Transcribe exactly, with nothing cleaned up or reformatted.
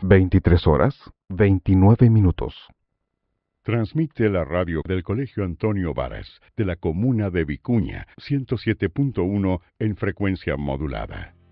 veintitrés horas, veintinueve minutos. Transmite la radio del Colegio Antonio Varas, de la comuna de Vicuña, ciento siete punto uno en frecuencia modulada.